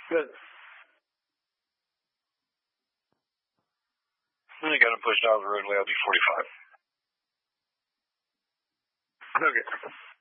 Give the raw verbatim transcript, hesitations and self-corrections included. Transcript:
Good. And you got him pushed out of the road, layout D forty-five. Okay.